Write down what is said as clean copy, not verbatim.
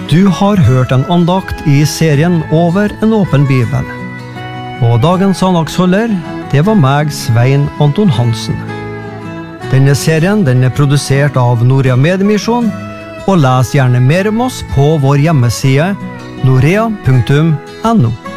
Du har hørt en andakt i serien Over en åpen bibel. Og dagens andagsholder, det var meg, Svein Anton Hansen. Denne serien den er produsert av Norea Mediemisjon, og les gjerne mer om oss på vår hjemmeside norea.no.